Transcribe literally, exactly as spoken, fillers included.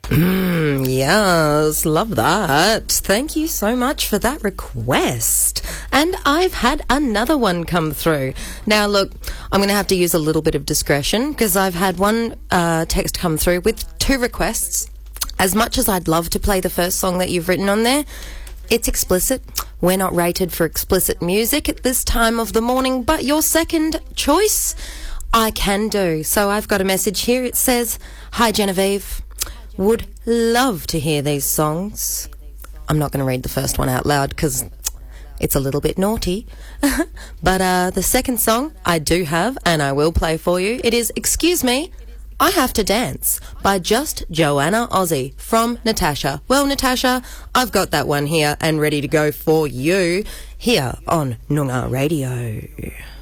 Mm, yes, love that. Thank you so much for that request. And I've had another one come through. Now, look, I'm going to have to use a little bit of discretion because I've had one uh, text come through with two requests. As much as I'd love to play the first song that you've written on there, it's explicit. We're not rated for explicit music at this time of the morning, but your second choice, I can do. So I've got a message here. It says, "Hi, Genevieve. Would love to hear these songs." I'm not going to read the first one out loud because it's a little bit naughty. But uh, the second song I do have and I will play for you. It is "Excuse Me, I Have to Dance" by Just Joanna Ozzy from Natasha. Well, Natasha, I've got that one here and ready to go for you here on Noongar Radio.